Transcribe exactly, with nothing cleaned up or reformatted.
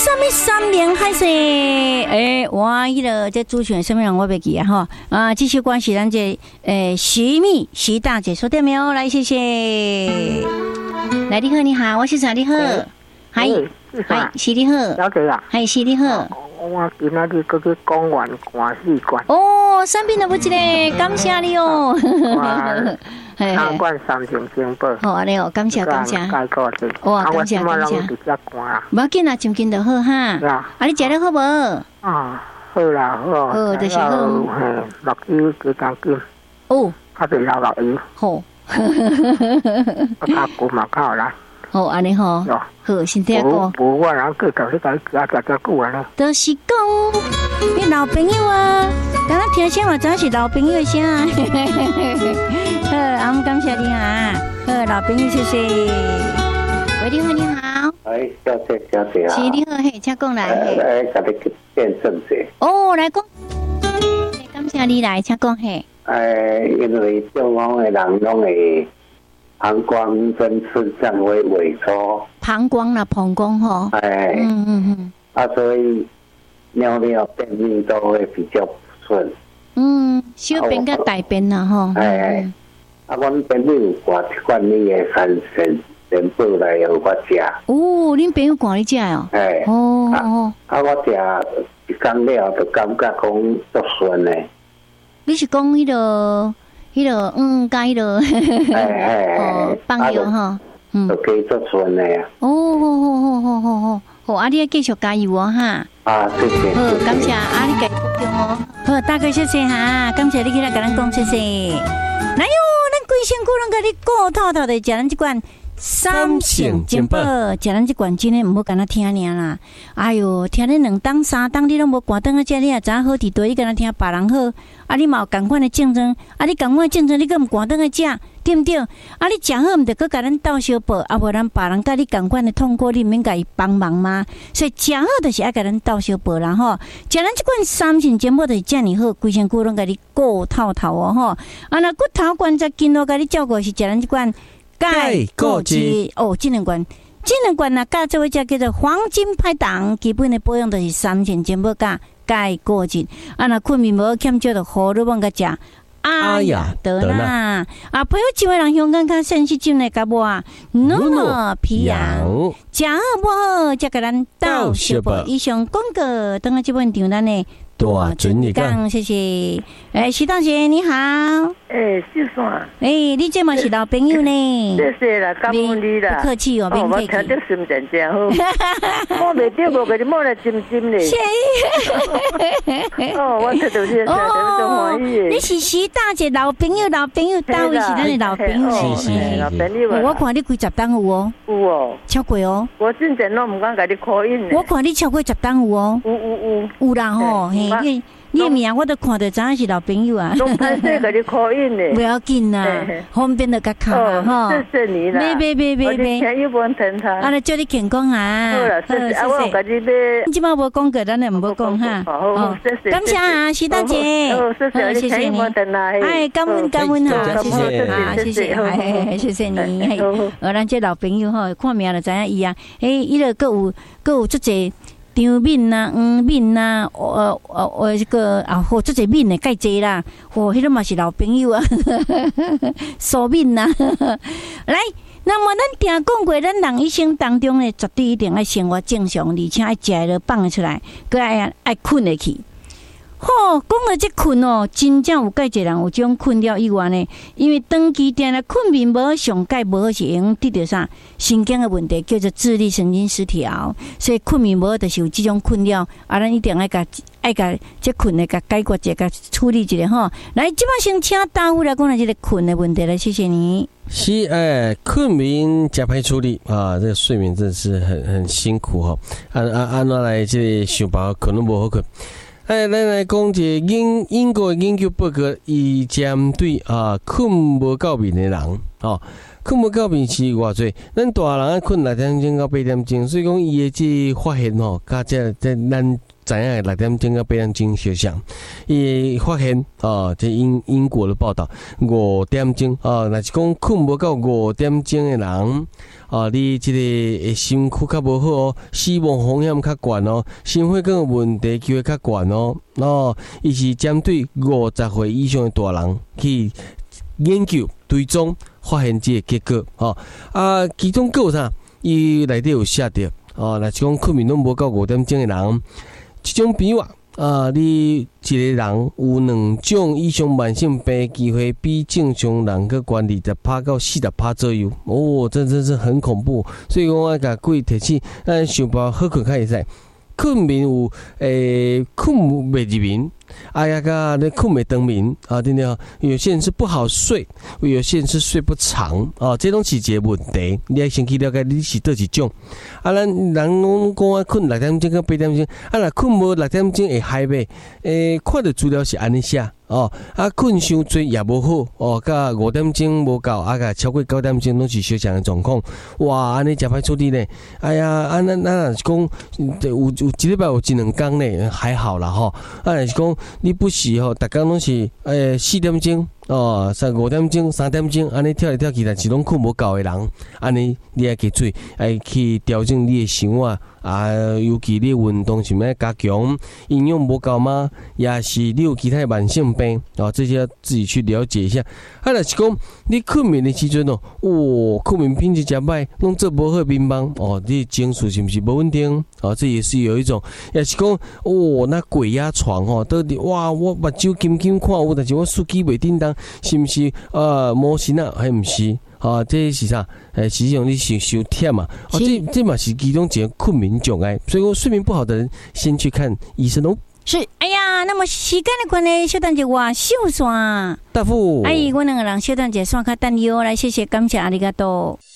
什么三连海誓？诶，哇，迄个这主持人什么人我袂记啊吼啊！这首歌是咱这诶徐蜜徐大姐说对没有？来，谢谢。来，你好，你好，我是陈你好，嗨嗨，是你好， 了解啦， 嗨，是你好。 我今仔日去公园看戏馆。 哦，三品的不一个，感谢你哦。 参观三重金宝。 好，安尼哦，感谢感谢。 哇， 感谢感谢。不要紧啦，就紧就好哈。啊，你食了好无？ 啊，好啦好。 好，就是好。 落油几公斤。 哦。 较侪流落油。 好。 我较久嘛较好啦。 好，安尼吼。好，身体好。 无我人去搞迄个食食食久啊呢。 都是讲你老朋友啊，刚刚听声嘛，真是老朋友的声啊。好，我们感谢你啊。好，老朋友，谢谢。喂，你好，你好。 哎，小姐，小姐啊。 是你好，嘿，请讲来。 来，甲你辩证者。 哦，来讲。感谢你来，请讲嘿。 哎，因为中方的人拢会。膀胱跟肾脏会萎缩， 膀胱啦，膀胱吼， 哎， 嗯嗯嗯， 啊，所以尿尿便秘都会比较不顺， 嗯，小便跟大便啦吼， 哎，啊，阮朋友有挂一罐你的三神神宝来给我食， 哦，恁朋友挂你食哦， 哎， 哦哦， 啊，我食一工了就感觉讲足顺的， 你是讲迄个？迄个嗯，加迄个，哦，放油哈，嗯， 就可以做顺的呀。 哦，好好好好好好，好，啊，你要继续加油哦哈。 啊，谢谢。 好，感谢啊，你继续加油哦。好，大哥谢谢哈，感谢你起来跟咱讲谢谢。来哟，咱规身躯拢甲你顾透透的，食咱这罐三性金宝，食咱这罐真诶，唔好干那听尔啦。哎哟，听你两当三当，你拢无赶倒去食，你也知好伫对，你干那听别人好。啊，你嘛有共款的竞争，啊，你共款的竞争，你搁毋赶倒去食，对毋对？啊，你食好毋着搁甲咱斗相报，啊，无咱别人甲你共款的痛苦，你免甲伊帮忙吗？所以食好就是爱甲咱斗相报啦吼。食咱即款三性金宝就是遮尔好，规身躯拢甲你顾透透哦吼。啊，若骨头关节筋络甲你照顾是食咱即款钙固质哦，即两罐。这两罐啊，加做伙只叫做黄金拍档，基本的保养就是三性金宝加钙固质。啊，若困眠无欠少，就胡萝卜甲食。哎呀，得啦！啊，配合几位人香港较sen细菌的甲我啊，诺诺皮羊，食好不好？才甲咱斗小报。以上广告，等下这本场咱的大准日讲，谢谢。哎，徐大姐你好。 哎，秀山。 哎，你这嘛是老朋友呢。 谢谢啦，感恩你啦。 不客气哦，别客气。 我听得心情真好。我袂得无，给你摸来尖尖嘞。 谢。 哦，我听到你的声，真欢喜的。 你是徐大姐老朋友，老朋友单位是咱的老朋友。 是是老朋友。 我看你几十档有哦。 有哦。 超过哦。 我之前拢唔敢甲你 call in。 我看你超过十档有哦。 有有有。 有啦吼，嘿。你你名我都看到，知影是老朋友啊。 拢歹势甲你 call in 呢。 不要紧啦，方便就甲卡啦吼。 谢谢你啦。 别别别别别。 我又不疼他。 啊，来祝你健康啊。 好啦，谢谢。啊，我甲你买。 你即摆无讲过，咱就唔好讲哈。 好，谢谢。 感谢啊，徐大姐。 好，谢谢，谢谢你。 哎，感恩感恩哈，谢谢啊，谢谢，哎，谢谢你。嘿，呃，咱这老朋友吼，看名就知影伊啊。诶，伊个佫有佫有足济。张敏呐，黄敏呐，呃呃呃，这个啊，好，这个敏的介济啦，哦，迄个嘛是老朋友啊，苏敏呐，来，那么咱听讲过，咱人一生当中呢，绝对一定爱生活正常，而且爱食了放出来，佮爱爱困得去。吼、哦，讲到这困哦，真正有介侪人有这种困扰以外呢，因为长期定来困眠无好，上盖无好是会用得到啥神经的问题，叫做自律神经失调。所以困眠无好就是有这种困扰，啊，咱一定爱甲爱甲这困的甲解决一下，甲处理一下吼。来，即摆先请大夫来讲下这个困的问题来，谢谢你。 是哎，困眠加歹处理啊，这个睡眠真的是很很辛苦哈。按按按怎来这想办法困都无好困。哎，咱来讲一个英英国研究报告，伊针对啊困无够眠的人哦，困无够眠是偌济？咱大人困六点钟到八点钟，所以讲伊的这发现吼，甲这这咱知影六点钟到八点钟相像，伊发现啊，这英英国的报道，五点钟啊，若是讲困无到五点钟的人。啊，你即个身躯较无好哦，死亡风险较悬哦，心血管问题机会较悬哦。哦，伊是针对五十岁以上的大人去研究追踪，发现即个结果。哦，啊，其中有啥？伊内底有写着哦，若是讲困眠拢无到五点钟的人，即种比话。啊，你一个人有两种以上慢性病机会，比正常人个悬二十趴到四十趴左右。哦，这真是很恐怖。所以讲，我甲各位提醒，咱想办法好困较会使。困眠有诶，困袂入眠，啊呀个你困袂长眠啊，对不对？有些人是不好睡，有些人是睡不长啊，这种是一个问题。你要先去了解你是倒一种。啊，咱人拢讲啊，困六点钟到八点钟，啊，若困无六点钟会害袂？诶，看到资料是安尼写。哦，啊，困伤多也无好哦，甲五点钟无够，啊，甲超过九点钟拢是相像的状况。哇，安尼真歹处理呢。哎呀，啊，咱咱若是讲有有一礼拜有一两工呢，还好啦吼。啊，若是讲你不是吼，逐工拢是诶四点钟哦，三五点钟、三点钟，安尼跳来跳去，但是拢困无够的人，安尼你爱记住，爱去调整你的生活。啊，尤其你运动是要加强，营养无够吗？也是你有其他慢性病啊？这些要自己去了解一下。啊，若是讲你困眠的时阵哦，哇，困眠品质真歹，拢做无好眠梦哦，你情绪是不是无稳定？哦，这也是有一种，也是讲哦，那鬼压床哦，到底哇，我目睭金金看有，但是我手机袂叮当，是不是呃魔神啊？还不是？啊，这是啥？诶，实际上你是伤忝嘛？哦，这这嘛是其中一个困眠障碍，所以说睡眠不好的人先去看医生哦。 是，哎呀，那么时间的关系，小等者我秀线。 大夫， 哎，我两个人小等者线较等哟，来谢谢，感谢阿里嘎多。